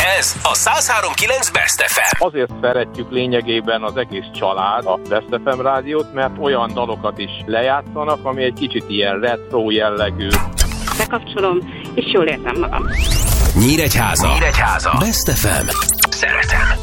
Ez a 103.9 Best FM. Azért szeretjük lényegében az egész család a Best FM rádiót, mert olyan dalokat is lejátszanak, ami egy kicsit ilyen retro jellegű. Bekapcsolom, és jól érzem magam. Nyíregyháza. Best FM. Szeretem.